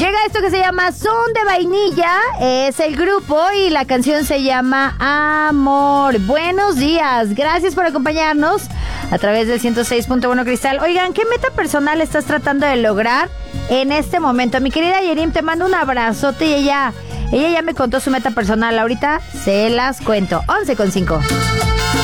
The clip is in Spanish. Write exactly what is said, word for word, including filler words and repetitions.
Llega esto que se llama Son de Vainilla, es el grupo y la canción se llama Amor. Buenos días, gracias por acompañarnos a través del ciento seis punto uno Cristal. Oigan, ¿qué meta personal estás tratando de lograr en este momento? Mi querida Yerim, te mando un abrazote y ella, ella ya me contó su meta personal. Ahorita se las cuento. once con cinco.